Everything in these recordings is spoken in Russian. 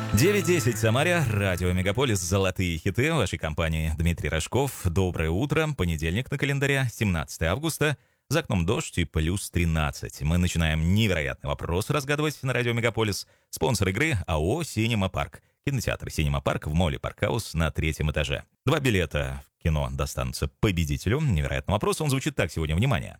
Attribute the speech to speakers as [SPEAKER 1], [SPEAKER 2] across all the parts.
[SPEAKER 1] 9:10 в Самаре, радио Мегаполис, золотые хиты вашей компании. Дмитрий Рожков. Доброе утро. Понедельник на календаре, 17 августа. За окном дождь и плюс 13. Мы начинаем невероятный вопрос разгадывать на радио Мегаполис. Спонсор игры АО «Синема Парк». Кинотеатр «Синема Парк» в молле «Паркхаус» на 3-м этаже. 2 билета в кино достанутся победителю. Невероятный вопрос, он звучит так сегодня. Внимание.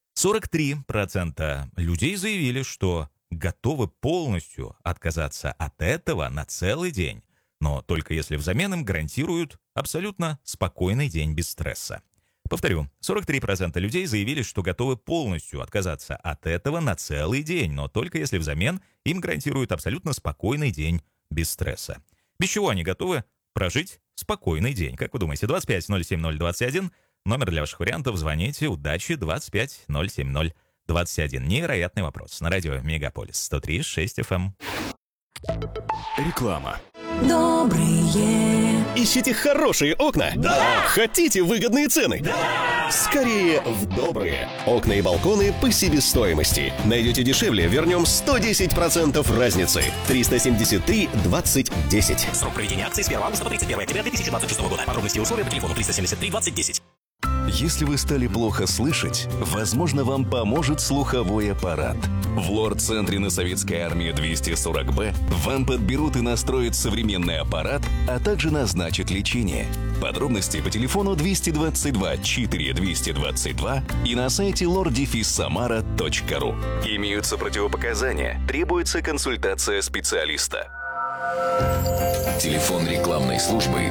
[SPEAKER 1] 43% людей заявили, что готовы полностью отказаться от этого на целый день, но только если взамен им гарантируют абсолютно спокойный день без стресса. Повторю, 43% людей заявили, что готовы полностью отказаться от этого на целый день, но только если взамен им гарантируют абсолютно спокойный день без стресса. Без чего они готовы прожить спокойный день? Как вы думаете, 25-07-021, номер для ваших вариантов, звоните, удачи, 25-070-21. Невероятный вопрос. На радио Мегаполис 103.6 FM.
[SPEAKER 2] Реклама.
[SPEAKER 3] Добрые.
[SPEAKER 2] Ищите хорошие окна?
[SPEAKER 3] Да!
[SPEAKER 2] Хотите выгодные цены?
[SPEAKER 3] Да!
[SPEAKER 2] Скорее в добрые. Окна и балконы по себестоимости. Найдете дешевле, вернем 110% разницы. 373-20-10.
[SPEAKER 4] Срок проведения акции с 1 августа по 31 октября 2026 года. Подробности и условия по телефону 373-20-10.
[SPEAKER 5] Если вы стали плохо слышать, возможно, вам поможет слуховой аппарат. В лор-центре на Советской армии 240Б вам подберут и настроят современный аппарат, а также назначат лечение. Подробности по телефону 222 4 222 и на сайте lor-samara.ru. Имеются противопоказания, требуется консультация специалиста. Телефон рекламной службы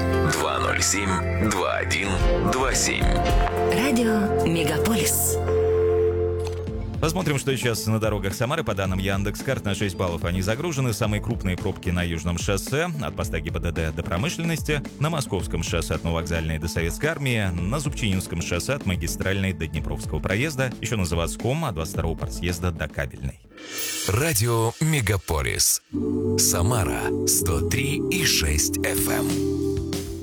[SPEAKER 5] 207-2127.
[SPEAKER 3] Радио Мегаполис.
[SPEAKER 1] Посмотрим, что сейчас на дорогах Самары. По данным Яндекс.Карт, на 6 баллов они загружены. Самые крупные пробки на Южном шоссе, от поста ГИБДД до промышленности, на Московском шоссе от Нововокзальной до Советской армии, на Зубчининском шоссе от Магистральной до Днепровского проезда, еще на Заводском от 22-го партсъезда до Кабельной.
[SPEAKER 5] Радио Мегаполис. Самара 103,6 FM.